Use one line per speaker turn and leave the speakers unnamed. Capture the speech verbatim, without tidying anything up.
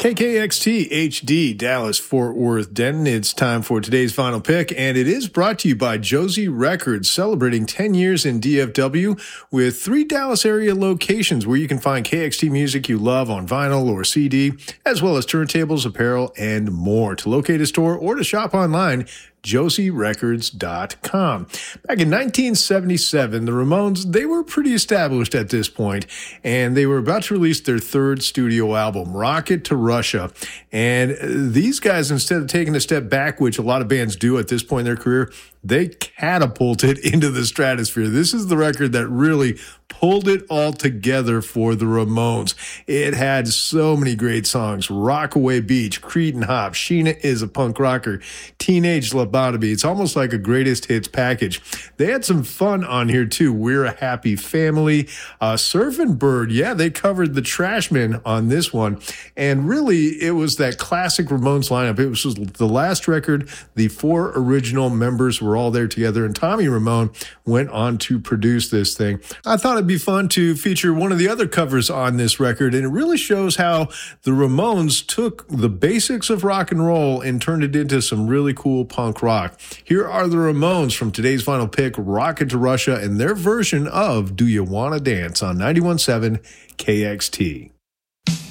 K K X T H D, Dallas, Fort Worth, Denton. It's time for today's final pick, and it is brought to you by Josie Records, celebrating ten years in D F W with three Dallas area locations where you can find K X T music you love on vinyl or C D, as well as turntables, apparel, and more. To locate a store or to shop online, josie records dot com. Back in nineteen seventy-seven, the Ramones, they were pretty established at this point, and they were about to release their third studio album, Rocket to Russia. And these guys, instead of taking a step back, which a lot of bands do at this point in their career, they catapulted into the stratosphere. This is the record that really pulled it all together for the Ramones. It had so many great songs: Rockaway Beach, Creed and Hop, Sheena is a Punk Rocker, Teenage Lobotomy. It's almost like a greatest hits package. They had some fun on here too. We're a Happy Family, uh, Surfin' Bird. Yeah, they covered the Trashmen on this one. And really, it was that classic Ramones lineup. It was the last record. The four original members were all there together, and Tommy Ramone went on to produce this thing. I thought it'd be fun to feature one of the other covers on this record, and it really shows how the Ramones took the basics of rock and roll and turned it into some really cool punk rock. Here are the Ramones from today's final pick, Rocket to Russia, and their version of Do You Wanna Dance on ninety-one point seven K X T.